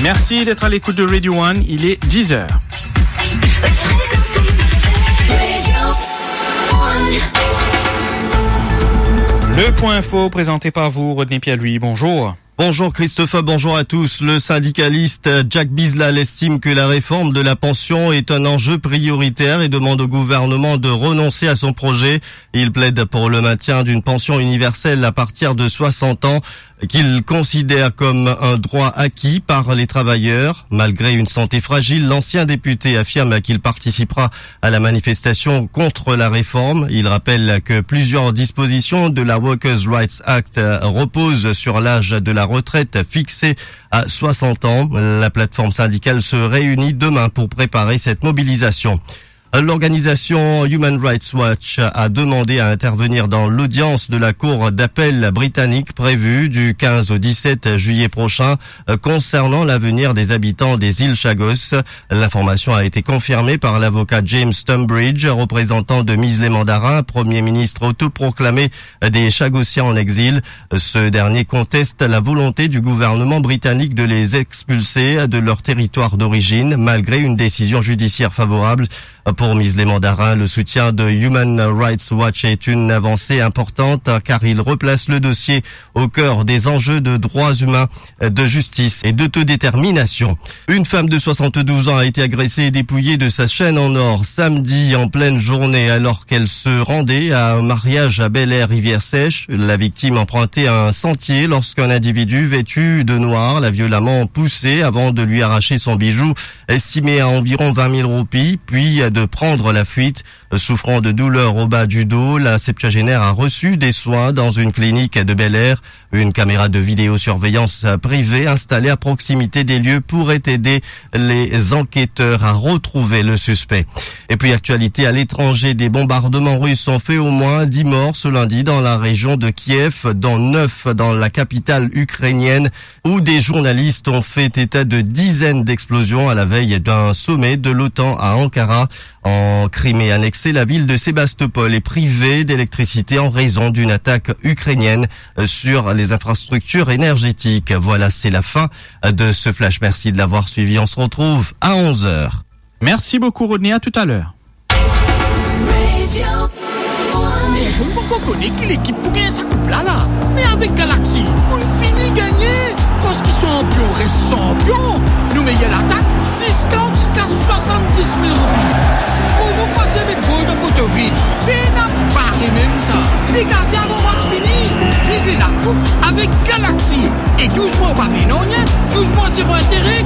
Merci d'être à l'écoute de Radio One, il est 10h. Le point info présenté par vous, Rodney Pierre-Louis, bonjour. Bonjour Christophe, bonjour à tous. Le syndicaliste Jack Bislal estime que la réforme de la pension est un enjeu prioritaire et demande au gouvernement de renoncer à son projet. Il plaide pour le maintien d'une pension universelle à partir de 60 ans qu'il considère comme un droit acquis par les travailleurs. Malgré une santé fragile, l'ancien député affirme qu'il participera à la manifestation contre la réforme. Il rappelle que plusieurs dispositions de la Workers' Rights Act reposent sur l'âge de la retraite fixé à 60 ans. La plateforme syndicale se réunit demain pour préparer cette mobilisation. L'organisation Human Rights Watch a demandé à intervenir dans l'audience de la Cour d'appel britannique prévue du 15 au 17 juillet prochain concernant l'avenir des habitants des îles Chagos. L'information a été confirmée par l'avocat James Stumbridge, représentant de Misley Mandarin, premier ministre autoproclamé des Chagossiens en exil. Ce dernier conteste la volonté du gouvernement britannique de les expulser de leur territoire d'origine, malgré une décision judiciaire favorable. Pour Misley Mandarin, le soutien de Human Rights Watch est une avancée importante car il replace le dossier au cœur des enjeux de droits humains, de justice et d'autodétermination. Une femme de 72 ans a été agressée et dépouillée de sa chaîne en or samedi en pleine journée alors qu'elle se rendait à un mariage à Bel-Air-Rivière-Sèche. La victime empruntait un sentier lorsqu'un individu vêtu de noir l'a violemment poussée avant de lui arracher son bijou estimé à environ 20 000 roupies, puis de prendre la fuite. Souffrant de douleurs au bas du dos, la septuagénaire a reçu des soins dans une clinique de Bel-Air. Une caméra de vidéosurveillance privée installée à proximité des lieux pourrait aider les enquêteurs à retrouver le suspect. Et puis actualité à l'étranger, des bombardements russes ont fait au moins 10 morts ce lundi dans la région de Kiev, dont 9 dans la capitale ukrainienne, où des journalistes ont fait état de dizaines d'explosions à la veille d'un sommet de l'OTAN à Ankara. En Crimée annexée, la ville de Sébastopol est privée d'électricité en raison d'une attaque ukrainienne sur les infrastructures énergétiques. Voilà, c'est la fin de ce flash. Merci de l'avoir suivi. On se retrouve à 11h. Merci beaucoup Rodney, à tout à l'heure. Je ne peux pas connaître qui l'équipe pour gagner sa coupe là. Mais avec Galaxy, on finit gagner. Parce qu'ils sont champions, restent champions. Nous meilleurs l'attaque, discount jusqu'à 70 000 roupies. Pour nous pas dire avec gros de poteau vide. Mais n'a pas même ça. Dégagez avant match fini. Vivez la coupe avec Galaxy. Et 12 mois au Babylonien, 12 mois zéro intérêt